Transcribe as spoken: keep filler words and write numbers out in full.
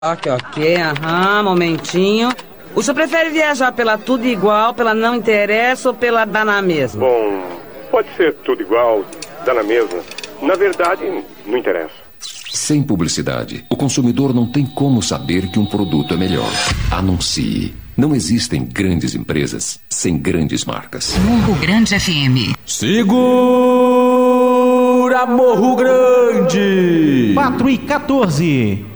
Ok, ok, aham, momentinho. O senhor prefere viajar pela Tudo Igual, pela Não Interessa ou pela Dá na Mesma? Bom, pode ser tudo igual, dá na mesma. Na verdade, não interessa. Sem publicidade, o consumidor não tem como saber que um produto é melhor. Anuncie. Não existem grandes empresas sem grandes marcas. Morro Grande F M. Segura Morro Grande! quatro e quatorze.